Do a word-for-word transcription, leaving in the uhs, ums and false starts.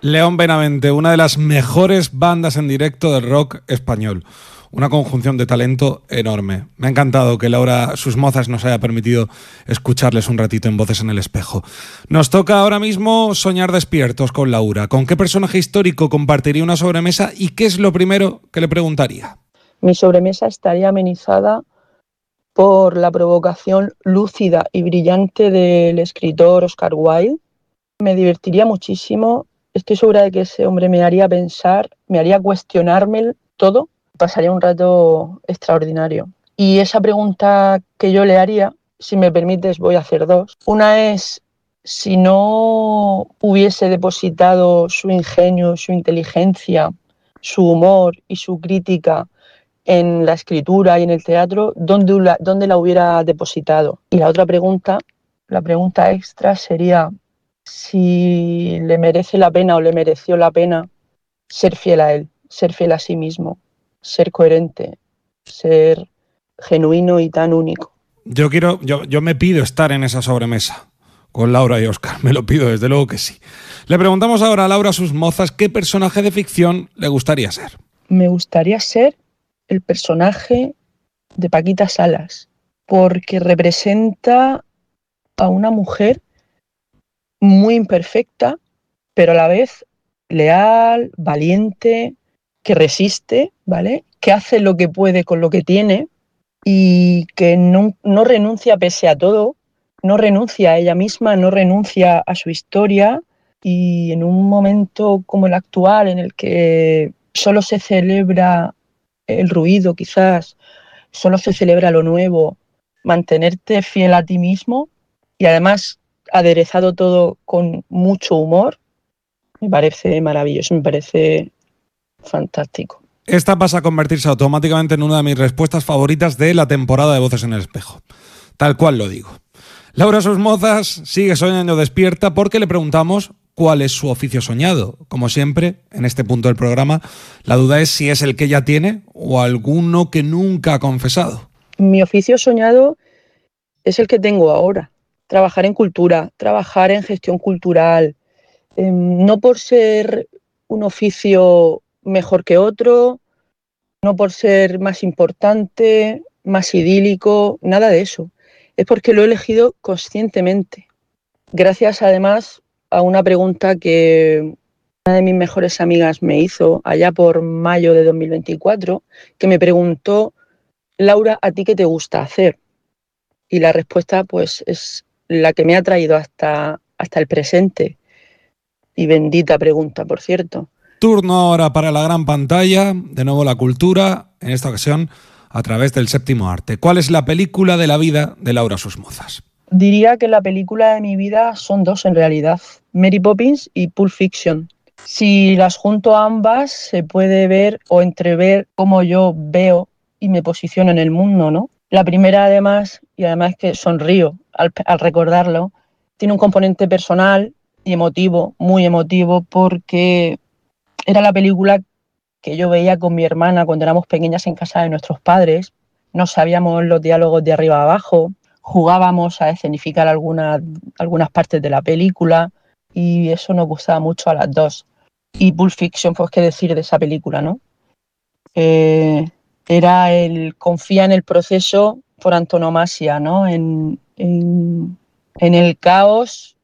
León Benavente, una de las mejores bandas en directo del rock español. Una conjunción de talento enorme. Me ha encantado que Laura Sus Mozas nos haya permitido escucharles un ratito en Voces en el Espejo. Nos toca ahora mismo soñar despiertos con Laura. ¿Con qué personaje histórico compartiría una sobremesa y qué es lo primero que le preguntaría? Mi sobremesa estaría amenizada por la provocación lúcida y brillante del escritor Oscar Wilde. Me divertiría muchísimo. Estoy segura de que ese hombre me haría pensar, me haría cuestionarme todo. Pasaría un rato extraordinario. Y esa pregunta que yo le haría, si me permites, voy a hacer dos. Una es, si no hubiese depositado su ingenio, su inteligencia, su humor y su crítica en la escritura y en el teatro, ¿dónde la, dónde la hubiera depositado? Y la otra pregunta, la pregunta extra sería si le merece la pena o le mereció la pena ser fiel a él, ser fiel a sí mismo, ser coherente, ser genuino y tan único. Yo quiero, yo, yo me pido estar en esa sobremesa con Laura y Óscar, me lo pido, desde luego que sí. Le preguntamos ahora a Laura Sus Mozas qué personaje de ficción le gustaría ser. Me gustaría ser el personaje de Paquita Salas, porque representa a una mujer muy imperfecta, pero a la vez leal, valiente, que resiste, ¿vale? Que hace lo que puede con lo que tiene y que no, no renuncia pese a todo, no renuncia a ella misma, no renuncia a su historia, y en un momento como el actual en el que solo se celebra el ruido, quizás, solo se celebra lo nuevo, mantenerte fiel a ti mismo y además aderezado todo con mucho humor, me parece maravilloso, me parece fantástico. Esta pasa a convertirse automáticamente en una de mis respuestas favoritas de la temporada de Voces en el Espejo. Tal cual lo digo. Laura Sus Mozas sigue soñando despierta porque le preguntamos cuál es su oficio soñado. Como siempre, en este punto del programa, la duda es si es el que ya tiene o alguno que nunca ha confesado. Mi oficio soñado es el que tengo ahora. Trabajar en cultura, trabajar en gestión cultural, eh, no por ser un oficio mejor que otro, no por ser más importante, más idílico, nada de eso. Es porque lo he elegido conscientemente. Gracias además a una pregunta que una de mis mejores amigas me hizo allá por mayo de dos mil veinticuatro, que me preguntó: Laura, ¿a ti qué te gusta hacer? Y la respuesta pues es la que me ha traído hasta, hasta el presente. Y bendita pregunta, por cierto. Turno ahora para la gran pantalla, de nuevo la cultura, en esta ocasión a través del séptimo arte. ¿Cuál es la película de la vida de Laura Sus Mozas? Diría que la película de mi vida son dos en realidad, Mary Poppins y Pulp Fiction. Si las junto a ambas, se puede ver o entrever cómo yo veo y me posiciono en el mundo, ¿no? La primera además, y además que sonrío al, al recordarlo, tiene un componente personal y emotivo, muy emotivo, porque era la película que yo veía con mi hermana cuando éramos pequeñas en casa de nuestros padres. No sabíamos los diálogos de arriba a abajo, jugábamos a escenificar algunas, algunas partes de la película y eso nos gustaba mucho a las dos. Y Pulp Fiction, pues qué decir de esa película, ¿no? Eh, era el confía en el proceso por antonomasia, ¿no? En, en, en el caos